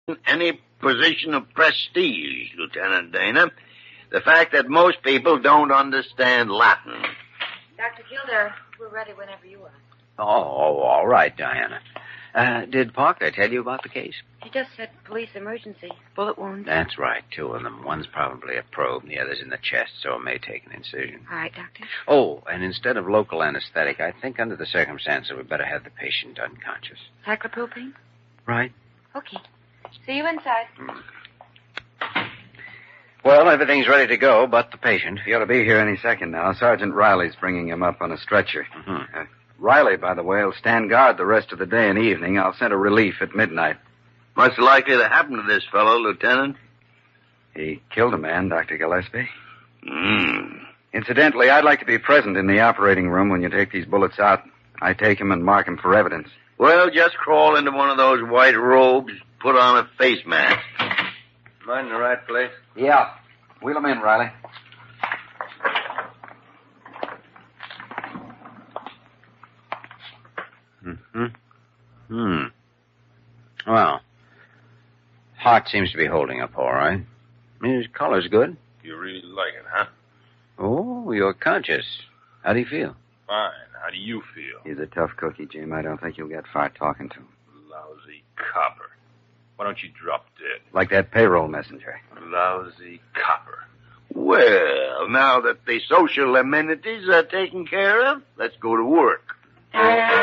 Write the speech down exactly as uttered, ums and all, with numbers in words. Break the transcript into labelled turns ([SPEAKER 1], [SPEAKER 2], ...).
[SPEAKER 1] any position of prestige, Lieutenant Dana. The fact that most people don't understand Latin.
[SPEAKER 2] Doctor Gilder, we're ready whenever you are.
[SPEAKER 3] Oh, all right, Diana. Uh, did Parker tell you about the case?
[SPEAKER 2] He just said police emergency. Bullet wound.
[SPEAKER 3] That's right, two of them. One's probably a probe, and the other's in the chest, so it may take an incision.
[SPEAKER 2] All right, Doctor.
[SPEAKER 3] Oh, and instead of local anesthetic, I think under the circumstances we'd better have the patient unconscious.
[SPEAKER 2] Cyclopropane?
[SPEAKER 3] Right.
[SPEAKER 2] Okay. See you inside.
[SPEAKER 3] Mm. Well, everything's ready to go, but the patient.
[SPEAKER 4] He ought to be here any second now. Sergeant Riley's bringing him up on a stretcher.
[SPEAKER 3] Mm-hmm.
[SPEAKER 4] Uh, Riley, by the way, will stand guard the rest of the day and evening. I'll send a relief at midnight.
[SPEAKER 1] What's likely to happen to this fellow, Lieutenant?
[SPEAKER 4] He killed a man, Doctor Gillespie.
[SPEAKER 1] Hmm.
[SPEAKER 4] Incidentally, I'd like to be present in the operating room when you take these bullets out. I take him and mark him for evidence.
[SPEAKER 1] Well, just crawl into one of those white robes, put on a face mask.
[SPEAKER 5] Am I in the right place?
[SPEAKER 4] Yeah. Wheel him in, Riley.
[SPEAKER 3] Mm-hmm. Hmm. Well, heart seems to be holding up all right. I mean, his color's good.
[SPEAKER 5] You really like it, huh?
[SPEAKER 3] Oh, you're conscious. How do you feel?
[SPEAKER 5] Fine. How do you feel?
[SPEAKER 4] He's a tough cookie, Jim. I don't think you'll get far talking to him.
[SPEAKER 5] Lousy copper. Why don't you drop dead?
[SPEAKER 4] Like that payroll messenger.
[SPEAKER 5] Lousy copper.
[SPEAKER 1] Well, now that the social amenities are taken care of, let's go to work.